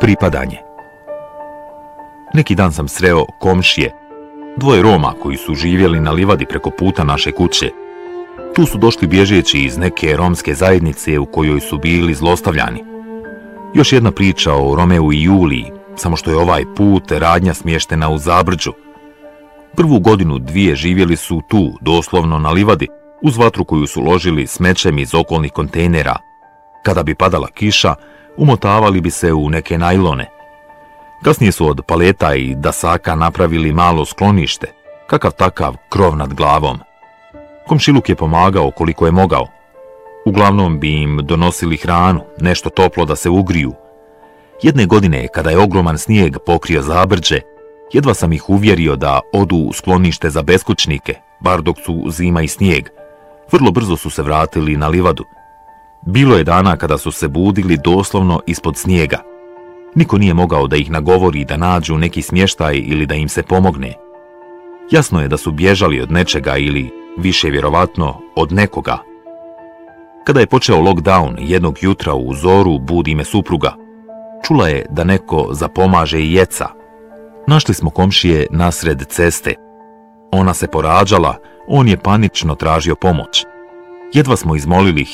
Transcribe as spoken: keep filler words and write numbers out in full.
Pripadanje. Neki dan sam sreo komšije, dvoje Roma koji su živjeli na livadi preko puta naše kuće. Tu su došli bježeći iz neke romske zajednice u kojoj su bili zlostavljani. Još jedna priča o Romeu i Juliji, samo što je ovaj put radnja smještena u Zabrđu. Prvu godinu dvije živjeli su tu, doslovno na livadi, uz vatru koju su ložili smećem iz okolnih kontejnera. Kada bi padala kiša, umotavali bi se u neke najlone. Kasnije su od paleta i dasaka napravili malo sklonište, kakav takav krov nad glavom. Komšiluk je pomagao koliko je mogao. Uglavnom bi im donosili hranu, nešto toplo da se ugriju. Jedne godine, kada je ogroman snijeg pokrio Zabrđe, jedva sam ih uvjerio da odu u sklonište za beskućnike, bar dok su zima i snijeg. Vrlo brzo su se vratili na livadu. Bilo je dana kada su se budili doslovno ispod snijega. Niko nije mogao da ih nagovori da nađu neki smještaj ili da im se pomogne. Jasno je da su bježali od nečega ili, više vjerovatno, od nekoga. Kada je počeo lockdown, jednog jutra u zoru budi me supruga. Čula je da neko zapomaže i jeca. Našli smo komšije nasred ceste. Ona se porađala, on je panično tražio pomoć. Jedva smo izmolili